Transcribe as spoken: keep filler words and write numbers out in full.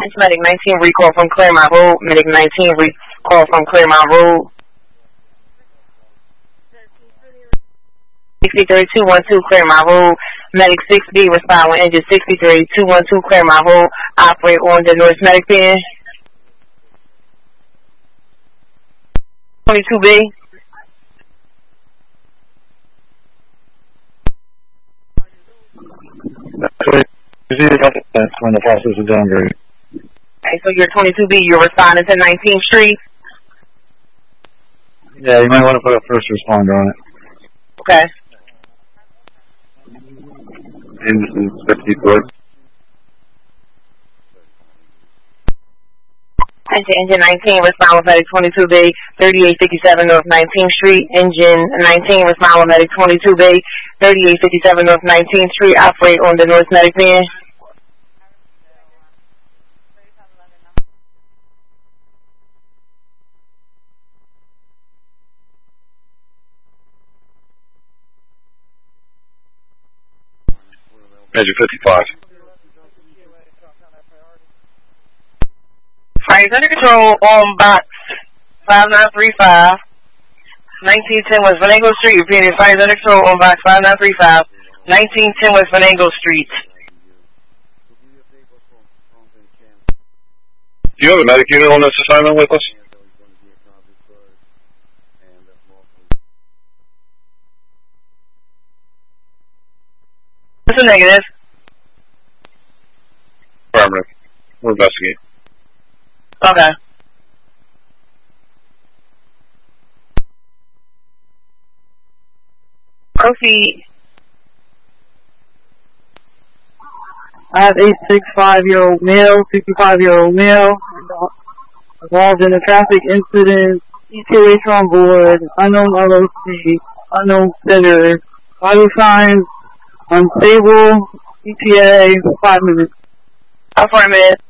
It's Medic nineteen recall from Claremont Road. Medic nineteen recall from Claremont Road. sixty-three two one two Claremont Road. Medic six B respond with engine sixty-three two one two Claremont Road. Operate on the North Medic pin. twenty-two B. That's when the process is done, great. Okay, so you're twenty-two B, you're responding to nineteenth Street? Yeah, you might want to put a first responder on it. Okay. Engine fifty-four. Engine, engine nineteen, respond with Medic twenty-two B, thirty-eight fifty-seven North nineteenth Street. Engine nineteen, respond with Medic twenty-two B, thirty-eight fifty-seven North nineteenth Street. Operate on the North Medic pin. Engine fifty-five. Fires under control on box five nine three five. nineteen ten West Venango Street. Repeating, fires under control on box five nine three five. nineteen ten West Venango Street. Do you have a medic unit on this assignment with us? It's a negative. Affirmative. We'll investigate. Okay. Proceed. I have a sixty-five-year-old male, sixty-five-year-old male, involved in a traffic incident, E T H on board, unknown L O C, unknown sitter, vital signs, unstable, E T A, five minutes. Affirmative.